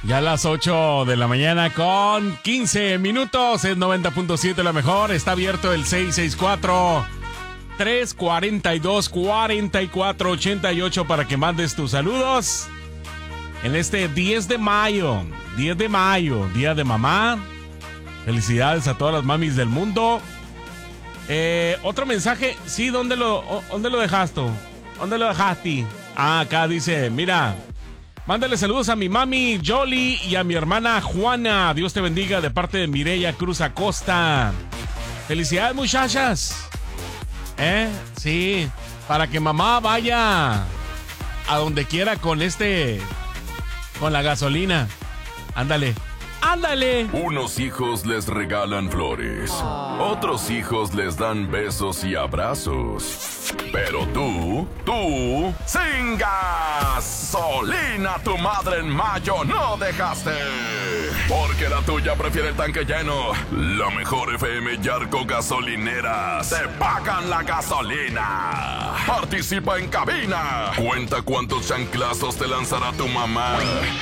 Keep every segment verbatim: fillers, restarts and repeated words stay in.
Ya a las ocho de la mañana con quince minutos, es noventa punto siete la mejor. Está abierto el seis seis cuatro, tres cuatro dos, cuatro cuatro ocho ocho para que mandes tus saludos. En este diez de mayo, diez de mayo, Día de Mamá. Felicidades a todas las mamis del mundo. Eh, otro mensaje, sí, ¿dónde lo, dónde lo dejaste? ¿Dónde lo dejaste? Ah, acá dice, mira, mándale saludos a mi mami Jolie y a mi hermana Juana. Dios te bendiga de parte de Mireya Cruz Acosta. Felicidades, muchachas. ¿Eh? Sí, para que mamá vaya a donde quiera con este, con la gasolina. Ándale. ¡Ándale! Unos hijos les regalan flores, otros hijos les dan besos y abrazos. Pero tú, tú, sin gasolina, tu madre en mayo no dejaste. Porque la tuya prefiere el tanque lleno. La mejor F M Yarco Gasolineras te pagan la gasolina. Participa en cabina. Cuenta cuántos chanclazos te lanzará tu mamá.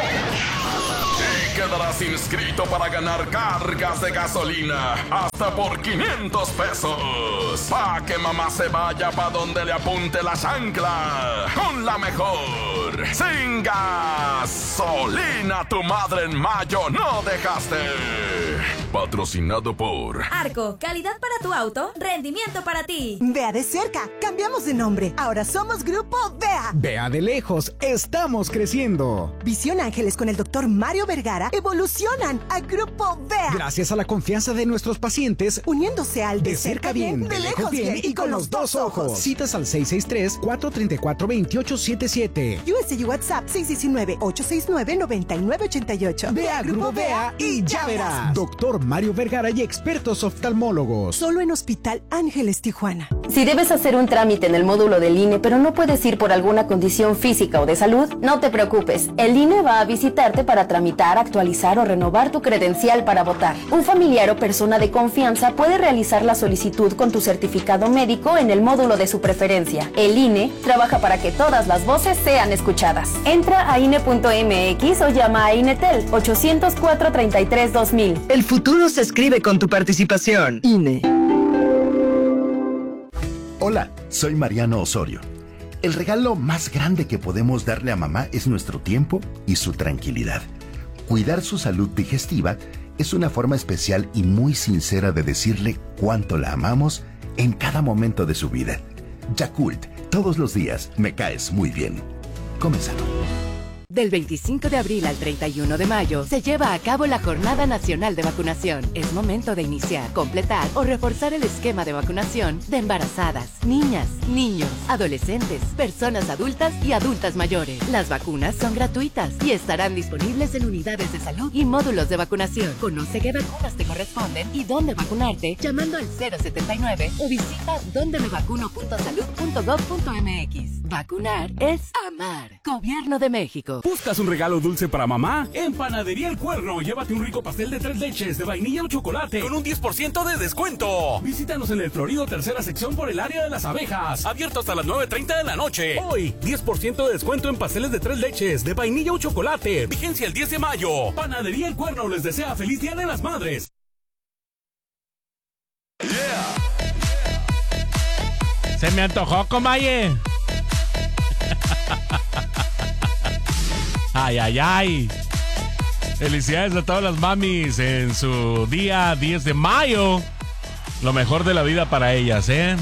Y quedarás inscrito para ganar cargas de gasolina hasta por quinientos pesos. Pa' que mamá se vaya pa' donde le apunte la chancla. Con la mejor. Sin gasolina, tu madre en mayo no dejaste. Patrocinado por Arco, calidad para tu auto, rendimiento para ti. Vea de cerca, cambiamos de nombre. Ahora somos Grupo Vea. Vea de lejos, estamos creciendo. Visión Ángeles con el doctor Mario Vergara evolucionan a Grupo Vea. Gracias a la confianza de nuestros pacientes, uniéndose al de, de cerca bien, de lejos bien y con los dos ojos. Citas al seis seis tres, cuatro tres cuatro, dos ocho siete siete. U S D WhatsApp seis uno nueve, ocho seis nueve, nueve nueve ocho ocho. Vea Grupo Vea y ya verás. Doctor Mario Vergara y expertos oftalmólogos. Solo en Hospital Ángeles Tijuana. Si debes hacer un trámite en el módulo del I N E, pero no puedes ir por alguna condición física o de salud, no te preocupes. El I N E va a visitarte para tramitar, actualizar o renovar tu credencial para votar. Un familiar o persona de confianza puede realizar la solicitud con tu certificado médico en el módulo de su preferencia. El I N E trabaja para que todas las voces sean escuchadas. Entra a I N E punto M X o llama a INETEL ochocientos cuatro, treinta y tres, dos mil. El futuro se escribe con tu participación. I N E. Hola, soy Mariano Osorio. El regalo más grande que podemos darle a mamá es nuestro tiempo y su tranquilidad. Cuidar su salud digestiva es una forma especial y muy sincera de decirle cuánto la amamos en cada momento de su vida. Yakult, todos los días me caes muy bien. Comenzamos. Del veinticinco de abril al treinta y uno de mayo se lleva a cabo la Jornada Nacional de Vacunación. Es momento de iniciar, completar o reforzar el esquema de vacunación de embarazadas, niñas, niños, adolescentes, personas adultas y adultas mayores. Las vacunas son gratuitas y estarán disponibles en unidades de salud y módulos de vacunación. Conoce qué vacunas te corresponden y dónde vacunarte llamando al cero setenta y nueve o visita donde me vacuno punto salud punto gov punto m x. Vacunar es amar. Gobierno de México. ¿Buscas un regalo dulce para mamá? En Panadería El Cuerno, llévate un rico pastel de tres leches de vainilla o chocolate con un diez por ciento de descuento. Visítanos en el Florido, tercera sección por el área de las abejas. Abierto hasta las nueve treinta de la noche. Hoy, diez por ciento de descuento en pasteles de tres leches de vainilla o chocolate. Vigencia el diez de mayo. Panadería El Cuerno les desea feliz Día de las Madres. Yeah. Se me antojó, comaye. Ay, ay, ay. Felicidades a todas las mamis en su día diez de mayo. Lo mejor de la vida para ellas, ¿eh?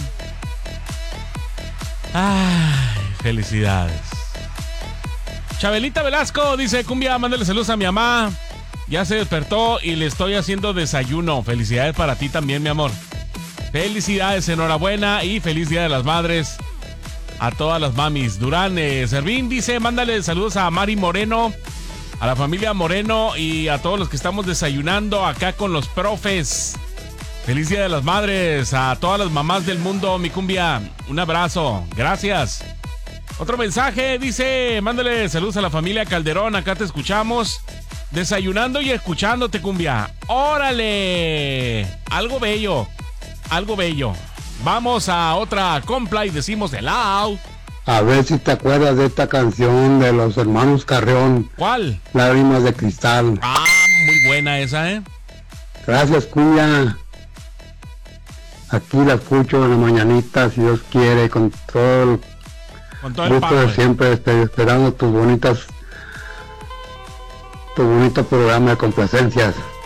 Ay, felicidades. Chabelita Velasco dice, cumbia, mándale saludos a mi mamá. Ya se despertó y le estoy haciendo desayuno. Felicidades para ti también, mi amor. Felicidades, enhorabuena y feliz Día de las Madres a todas las mamis. Durán eh, Servín dice, mándale saludos a Mari Moreno, a la familia Moreno y a todos los que estamos desayunando acá con los profes. Feliz Día de las Madres a todas las mamás del mundo, mi cumbia. Un abrazo, gracias. Otro mensaje dice, mándale saludos a la familia Calderón, acá te escuchamos, desayunando y escuchándote, cumbia. ¡Órale! Algo bello, algo bello. Vamos a otra compla y decimos hello. A ver si te acuerdas de esta canción de los hermanos Carreón. ¿Cuál? Lágrimas de cristal. Ah, muy buena esa, ¿eh? Gracias, Cuya. Aquí la escucho en la mañanita, si Dios quiere, con todo el, con todo el gusto power. de siempre, estoy esperando tus bonitas, tu bonito programa de complacencias.